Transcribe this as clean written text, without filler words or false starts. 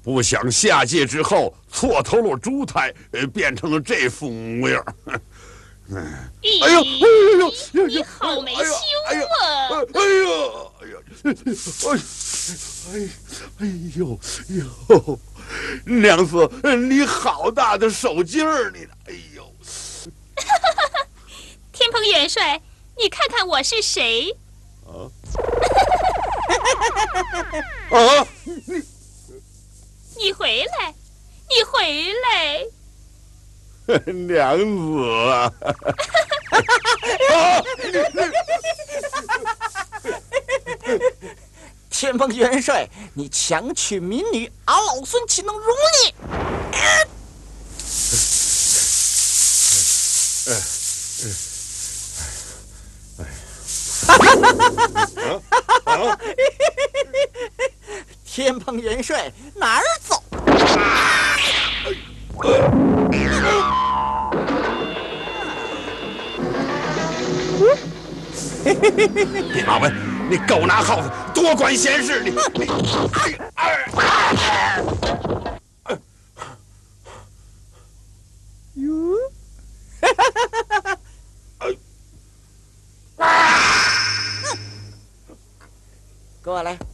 不想下界之后错投了猪胎，变成了这副模样。 哎呦，你好没羞啊！ 娘子，你好大的手劲儿，你！哎呦！ 天蓬元帅，你看看我是谁？ 啊！ 你回来，你回来！ 娘子啊！ 天蓬元帅，你强娶民女，俺老孙岂能容你？天蓬元帅哪儿走？ 弼马温，你狗拿耗子，多管闲事！你过来。